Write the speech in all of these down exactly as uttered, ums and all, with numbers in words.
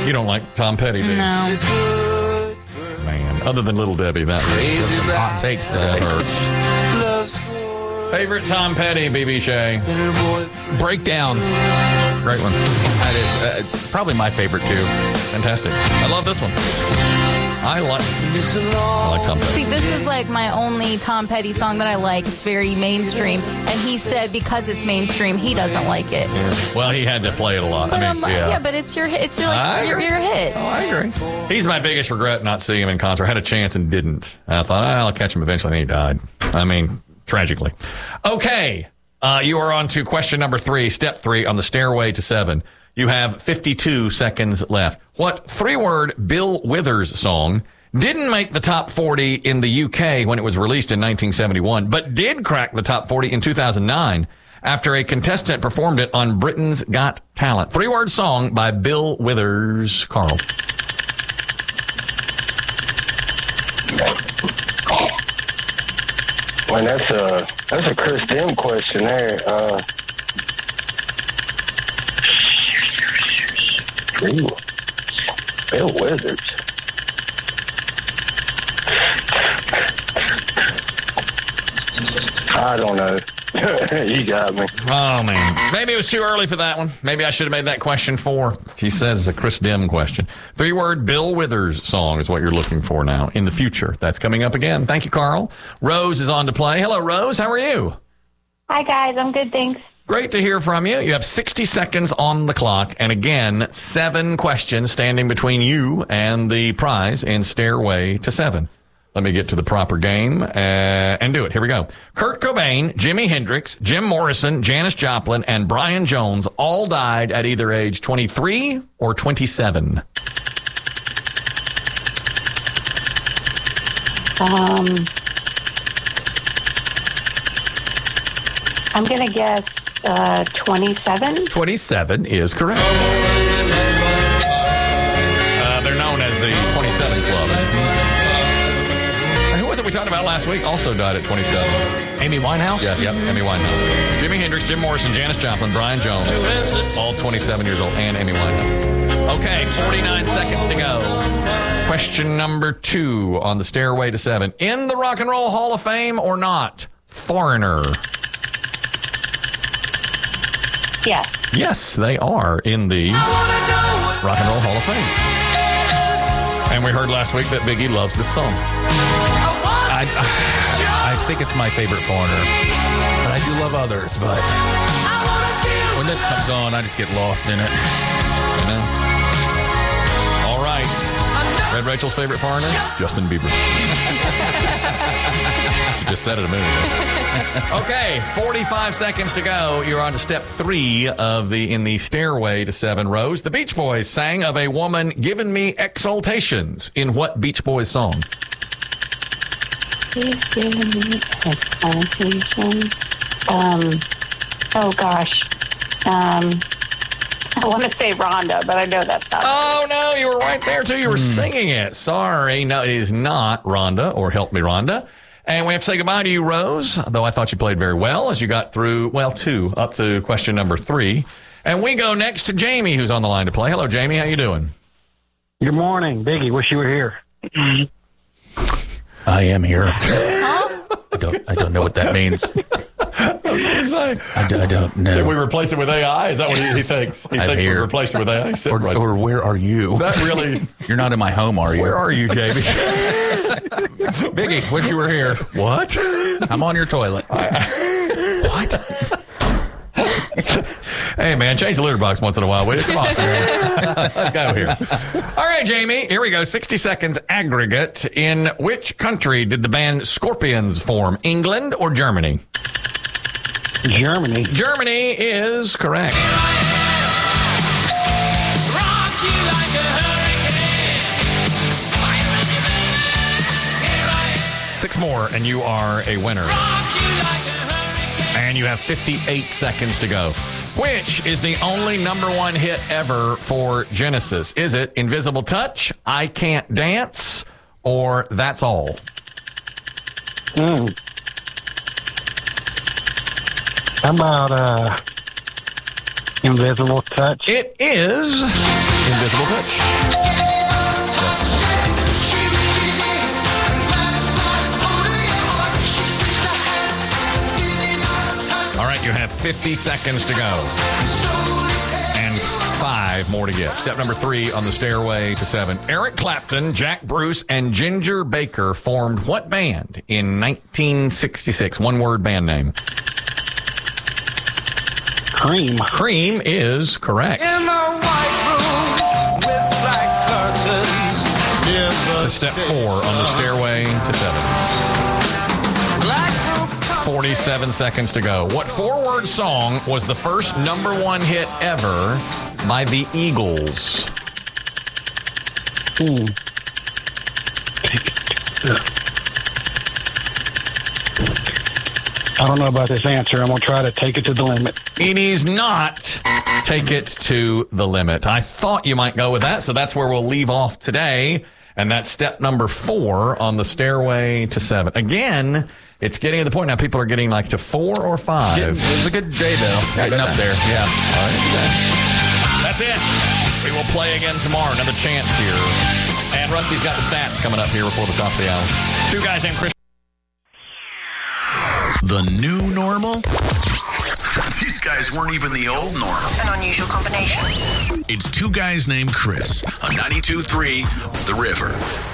You don't like Tom Petty, do you? No. Man, other than Little Debbie, that hurts. Some hot takes today. That hurts. Favorite Tom Petty, B B Shay? Breakdown. Great one. That is uh, probably my favorite, too. Fantastic. I love this one. I like, I like Tom Petty. See, this is like my only Tom Petty song that I like. It's very mainstream. And he said because it's mainstream, he doesn't like it. Yeah. Well, he had to play it a lot. But I mean, um, yeah. yeah, but it's your hit. It's your, I like, your, agree. your hit. Oh, I agree. He's my biggest regret not seeing him in concert. I had a chance and didn't. I thought, oh, I'll catch him eventually, and he died. I mean, tragically. Okay. Uh, you are on to question number three, step three on the stairway to seven. You have fifty-two seconds left. What three-word Bill Withers song didn't make the top forty in the U K when it was released in nineteen seventy-one, but did crack the top forty in two thousand nine after a contestant performed it on Britain's Got Talent? Three-word song by Bill Withers. Carl. Man, that's a that's a Chris Dim question there. Uh, ooh, Bill Withers. I don't know. You got me. Oh, man. Maybe it was too early for that one. Maybe I should have made that question four. He says it's a Chris Dim question. Three-word Bill Withers song is what you're looking for now in the future. That's coming up again. Thank you, Carl. Rose is on to play. Hello, Rose. How are you? Hi, guys. I'm good, thanks. Great to hear from you. You have sixty seconds on the clock. And again, seven questions standing between you and the prize in Stairway to Seven. Let me get to the proper game uh, and do it. Here we go. Kurt Cobain, Jimi Hendrix, Jim Morrison, Janis Joplin, and Brian Jones all died at either age twenty-three or twenty-seven. Um, I'm going to guess uh, twenty-seven. twenty-seven is correct. Uh, they're known as the twenty-seven Club. And who was it we talked about last week? Also died at twenty-seven. Amy Winehouse? Yes, yep, Amy Winehouse. Jimi Hendrix, Jim Morrison, Janis Joplin, Brian Jones, all twenty-seven years old, and Amy Winehouse. Okay, forty-nine seconds to go. Question number two on the Stairway to Seven. In the Rock and Roll Hall of Fame or not? Foreigner. Yes. Yes, they are in the Rock and Roll Hall of Fame. And we heard last week that Biggie loves this song. I, I think it's my favorite Foreigner. But I do love others, but when this comes on, I just get lost in it. You know? All right. Red Rachel's favorite Foreigner? Justin Bieber. You just said it a minute ago. Okay, forty-five seconds to go. You're on to step three of the in the Stairway to Seven. Rose. The Beach Boys sang of a woman giving me exaltations. In what Beach Boys song? Please give me explanation. Um, oh, gosh. Um, I want to say Rhonda, but I know that's not. Oh, no, you were right there, too. You were mm. singing it. Sorry. No, it is not Rhonda or Help Me, Rhonda. And we have to say goodbye to you, Rose, though I thought you played very well as you got through, well, two, up to question number three. And we go next to Jamie, who's on the line to play. Hello, Jamie. How you doing? Good morning, Biggie. Wish you were here. I am here. I don't. I don't know what that means. I was going to say. I, do, I don't know. Did we replace it with A I? Is that what he, he thinks? He I'm thinks here. we replaced it with A I. Or, right. or where are you? That really. You're not in my home, are you? Where are you, Jamie? Biggie, wish you were here. What? I'm on your toilet. I, what? Hey, man, change the litter box once in a while, will you? Come on. Let's go here. All right, Jamie, here we go. sixty seconds aggregate. In which country did the band Scorpions form? England or Germany? Germany. Germany is correct. Six more, and you are a winner. And you have fifty-eight seconds to go. Which is the only number one hit ever for Genesis? Is it Invisible Touch, I Can't Dance, or That's All? Mm. How about uh, Invisible Touch? It is Invisible Touch. Yes. All right, you have fifty seconds to go. And five more to get. Step number three on the stairway to seven. Eric Clapton, Jack Bruce, and Ginger Baker formed what band in nineteen sixty-six? One word band name. Cream. Cream is correct. In the white room with black curtains. To step four on the stairway to seven. forty-seven seconds to go. What four-word song was the first number one hit ever by the Eagles? Hmm. I don't know about this answer. I'm going to try to take it to the limit. It is not Take It to the Limit. I thought you might go with that, so that's where we'll leave off today. And that's step number four on the stairway to seven. Again, it's getting to the point now people are getting like to four or five. It was a good day, though. Getting up there. Yeah. All right. That's it. We will play again tomorrow. Another chance here. And Rusty's got the stats coming up here before the top of the hour. Two guys named Chris. The new normal? These guys weren't even the old normal. An unusual combination. It's two guys named Chris on ninety-two point three The River.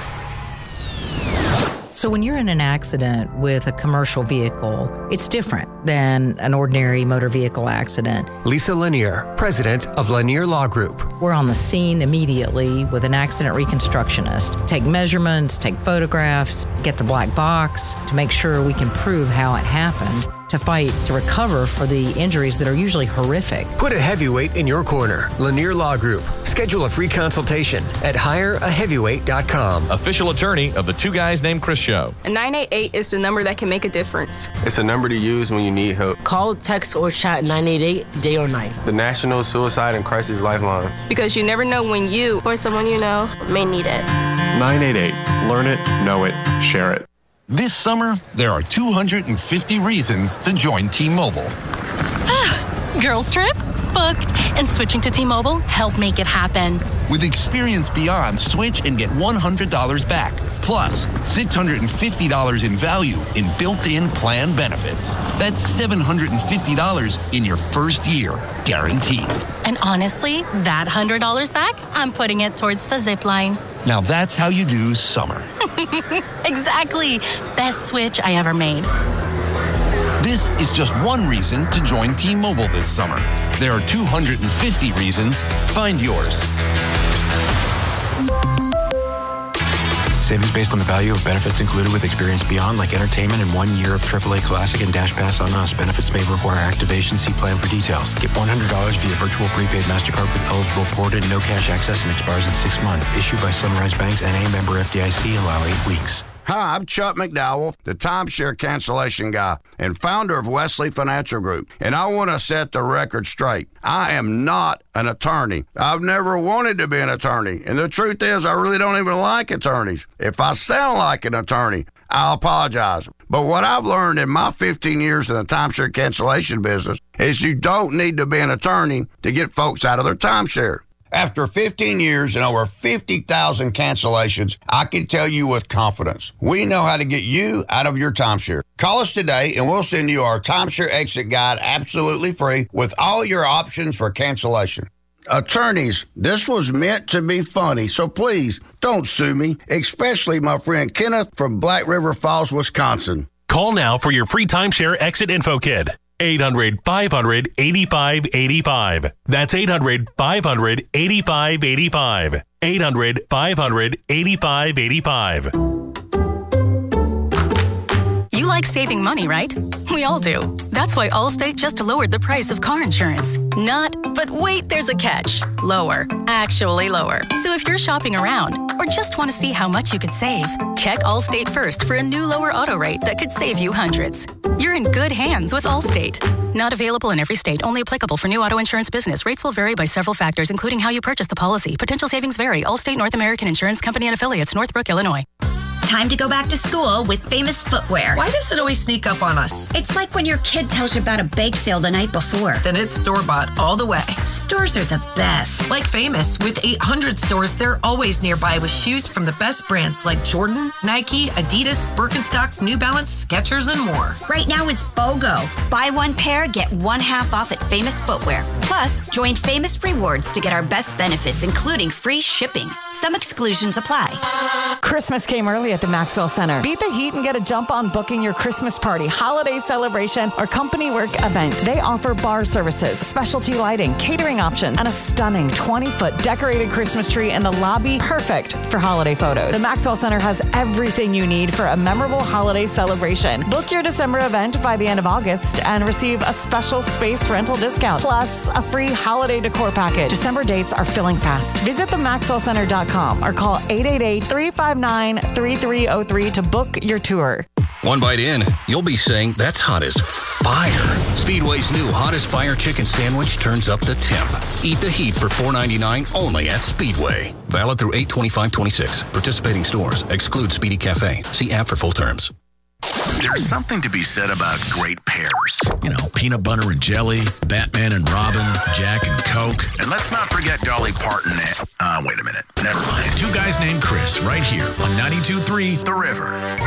So when you're in an accident with a commercial vehicle, it's different than an ordinary motor vehicle accident. Lisa Lanier, president of Lanier Law Group. We're on the scene immediately with an accident reconstructionist. Take measurements, take photographs, get the black box to make sure we can prove how it happened, to fight to recover for the injuries that are usually horrific. Put a heavyweight in your corner. Lanier Law Group. Schedule a free consultation at hire a heavyweight dot com. Official attorney of the Two Guys Named Chris show. And nine eight eight is the number that can make a difference. It's a number to use when you need help. Call, text, or chat nine eight eight day or night. The National Suicide and Crisis Lifeline. Because you never know when you or someone you know may need it. nine eight eight. Learn it, know it, share it. This summer, there are two hundred fifty reasons to join T-Mobile. Girls trip? Booked. And switching to T-Mobile helped make it happen. With Experience Beyond, switch and get one hundred dollars back. Plus, six hundred fifty dollars in value in built-in plan benefits. That's seven hundred fifty dollars in your first year, guaranteed. And honestly, that one hundred dollars back, I'm putting it towards the zip line. Now that's how you do summer. Exactly. Best switch I ever made. This is just one reason to join T-Mobile this summer. There are two hundred fifty reasons. Find yours. Savings based on the value of benefits included with Experience Beyond, like entertainment and one year of triple A Classic and Dash Pass on us. Benefits may require activation. See plan for details. Get one hundred dollars via virtual prepaid MasterCard with eligible port and no cash access and expires in six months. Issued by Sunrise Banks, N A member F D I C. Allow eight weeks. Hi, I'm Chuck McDowell, the timeshare cancellation guy and founder of Wesley Financial Group. And I want to set the record straight. I am not an attorney. I've never wanted to be an attorney. And the truth is, I really don't even like attorneys. If I sound like an attorney, I'll apologize. But what I've learned in my fifteen years in the timeshare cancellation business is you don't need to be an attorney to get folks out of their timeshare. After fifteen years and over fifty thousand cancellations, I can tell you with confidence, we know how to get you out of your timeshare. Call us today and we'll send you our timeshare exit guide absolutely free with all your options for cancellation. Attorneys, this was meant to be funny, so please don't sue me, especially my friend Kenneth from Black River Falls, Wisconsin. Call now for your free timeshare exit info kit. eight hundred, five hundred, eighty-five eighty-five. That's eight hundred, five hundred, eighty-five eighty-five. eight hundred, five hundred, eighty-five eighty-five. You like saving money, right? We all do. That's why Allstate just lowered the price of car insurance. Not, but wait, there's a catch. Lower. Actually lower. So if you're shopping around or just want to see how much you could save, check Allstate first for a new lower auto rate that could save you hundreds. You're in good hands with Allstate. Not available in every state. Only applicable for new auto insurance business. Rates will vary by several factors, including how you purchase the policy. Potential savings vary. Allstate North American Insurance Company and Affiliates, Northbrook, Illinois. Time to go back to school with Famous Footwear. Why does it always sneak up on us? It's like when your kid tells you about a bake sale the night before. Then it's store-bought all the way. Stores are the best. Like Famous, with eight hundred stores, they're always nearby with shoes from the best brands like Jordan, Nike, Adidas, Birkenstock, New Balance, Skechers, and more. Right now it's BOGO. Buy one pair, get one half off at Famous Footwear. Plus, join Famous Rewards to get our best benefits, including free shipping. Some exclusions apply. Christmas came early at the Maxwell Center. Beat the heat and get a jump on booking your Christmas party, holiday celebration, or company work event. They offer bar services, specialty lighting, catering options, and a stunning twenty-foot decorated Christmas tree in the lobby, perfect for holiday photos. The Maxwell Center has everything you need for a memorable holiday celebration. Book your December event by the end of August and receive a special space rental discount, plus a free holiday decor package. December dates are filling fast. Visit the maxwell center dot com or call eight eight eight, three five nine, three three zero three to book your tour. One bite in, you'll be saying, that's hot as fire. Speedway's new Hottest Fire Chicken Sandwich turns up the temp. Eat the heat for four ninety-nine only at Speedway. Valid through eight twenty-five twenty-six. Participating stores. Exclude Speedy Cafe. See app for full terms. There's something to be said about great pairs. You know, peanut butter and jelly, Batman and Robin, Jack and Coke. And let's not forget Dolly Parton and... Uh, wait a minute. Never mind. Two guys named Chris right here on ninety-two point three The River.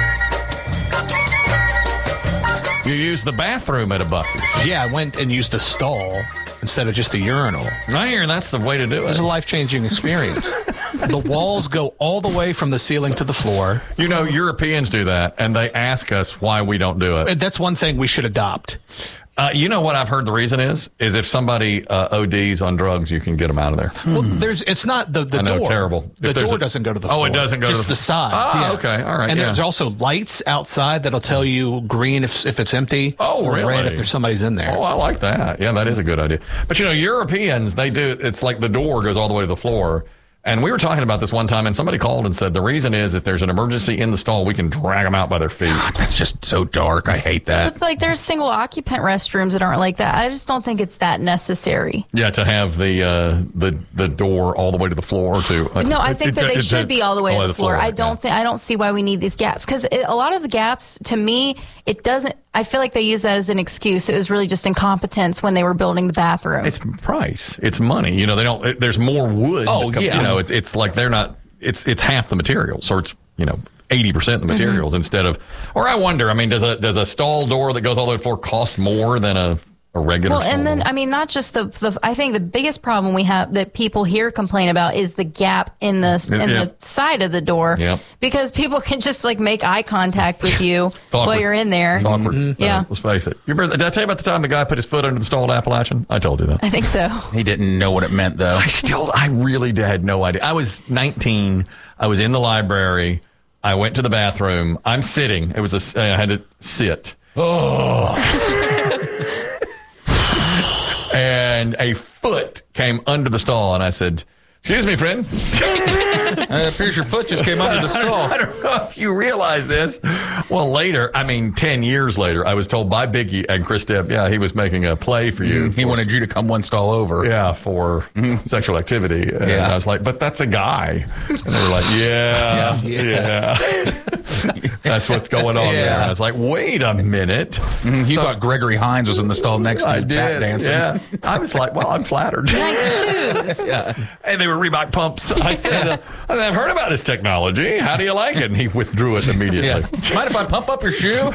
You used the bathroom at a Buc-ee's. Yeah, I went and used a stall instead of just a urinal. I hear that's the way to do it. It was a life-changing experience. The walls go all the way from the ceiling to the floor. You know, Europeans do that, and they ask us why we don't do it. That's one thing we should adopt. Uh, you know what I've heard the reason is? Is if somebody uh, O Ds on drugs, you can get them out of there. Well, there's it's not the, the I know, door. terrible. The If there's door a- doesn't go to the Oh, floor. it doesn't go to Just the- the sides. Oh, yeah. okay. All right, And yeah. there's also lights outside that'll tell you green if if it's empty. Oh, or really? red if there's somebody's in there. Oh, I like that. Yeah, that is a good idea. But, you know, Europeans, they do, it's like the door goes all the way to the floor. And we were talking about this one time, and somebody called and said the reason is if there's an emergency in the stall, we can drag them out by their feet. That's just so dark. I hate that. It's like there's single occupant restrooms that aren't like that. I just don't think it's that necessary. Yeah, to have the uh, the the door all the way to the floor to. Uh, No, I it- think it- that they it- should be all the way to the floor. I yeah. don't think I don't see why we need these gaps because a lot of the gaps, to me, it doesn't. I feel like they use that as an excuse. It was really just incompetence when they were building the bathroom. It's price. It's money. You know, they don't. It, there's more wood. Oh, that comes- yeah. You know, it's it's like they're not. It's it's half the materials, or it's you know eighty percent the materials Mm-hmm. instead of. Or I wonder. I mean, does a does a stall door that goes all the way to the floor cost more than a a regular? Well, stall and then door? I mean, not just the, the. I think the biggest problem we have that people here complain about is the gap in the in Yeah. the side of the door. Yep. Because people can just like make eye contact with you It's awkward. while you're in there. It's awkward. Mhm. Uh, Yeah. let's face it. You remember, did I tell you about the time the guy put his foot under the stall at Appalachian? I told you that. I think so. He didn't know what it meant, though. I still, I really had no idea. I was nineteen. I was in the library. I went to the bathroom. I'm sitting. It was a, I had to sit. Oh. And a foot came under the stall, and I said, "Excuse me, friend." Uh, it appears your foot just came under the stall. I don't know if you realize this. Well, later, I mean, ten years later, I was told by Biggie and Chris Depp, yeah, he was making a play for you. He for- wanted you to come one stall over. Yeah, for sexual activity. And Yeah. I was like, but that's a guy. And they were like, yeah, Yeah. yeah. That's what's going on Yeah. there. And I was like, wait a minute. Mhm. You So- thought Gregory Hines was in the stall next to I you tap did. dancing. Yeah. I was like, well, I'm flattered. Nice shoes. Yeah. And they were Reebok pumps. I said, uh, I've heard about this technology. How do you like it? And he withdrew it immediately. Yeah. Mind if I pump up your shoe?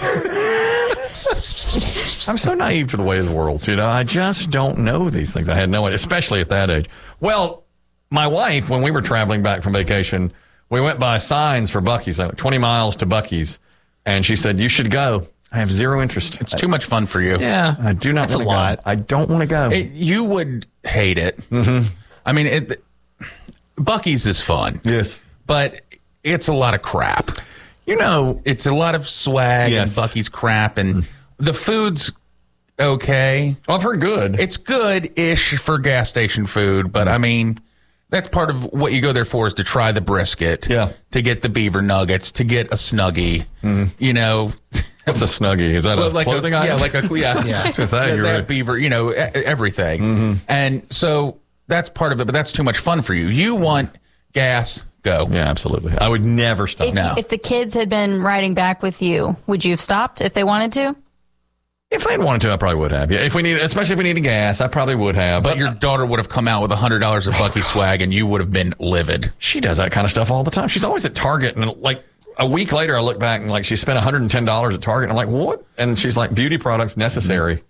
I'm so naive to the way of the world. You know, I just don't know these things. I had no idea, especially at that age. Well, my wife, when we were traveling back from vacation, we went by signs for Buc-ee's, like twenty miles to Buc-ee's, and she said, "You should go." I have zero interest. It's too much fun for you. Yeah. I do not That's a want to lot. go. I don't want to go. It, you would hate it. Mm-hmm. I mean, it, Buc-ee's is fun. Yes. But it's a lot of crap. You know, it's a lot of swag Yes. and Buc-ee's crap, and the food's okay. Well, I've heard good. It's good-ish for gas station food, but I mean, that's part of what you go there for is to try the brisket, Yeah. to get the beaver nuggets, to get a Snuggie. You know, What's a Snuggie? Is that a Well, like clothing a, item? yeah, like a yeah, I was gonna say, that, you're that right. beaver, you know, e- everything, and so that's part of it. But that's too much fun for you. You want gas, go. Yeah, absolutely. I would never stop. If, No. if the kids had been riding back with you, would you have stopped if they wanted to? If they'd wanted to, I probably would have. Yeah, if we need, especially if we needed gas, I probably would have. But your daughter would have come out with one hundred dollars of Bucky swag, and you would have been livid. She does that kind of stuff all the time. She's always at Target, and like a week later, I look back and like she spent one hundred ten dollars at Target. And I'm like, what? And she's like, beauty products necessary.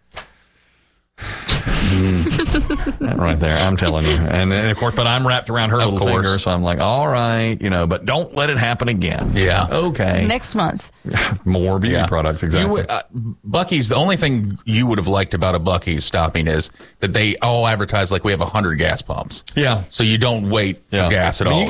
That right there, I'm telling you. And, and of course, but I'm wrapped around her Of little course. finger, so I'm like, all right, you know, but don't let it happen again. Yeah. Okay. Next month. More beauty Yeah. products, exactly. You would, uh, Bucky's, the only thing you would have liked about a Bucky's stopping is that they all advertise like we have one hundred gas pumps. Yeah. So you don't wait Yeah. for gas at I mean, all. you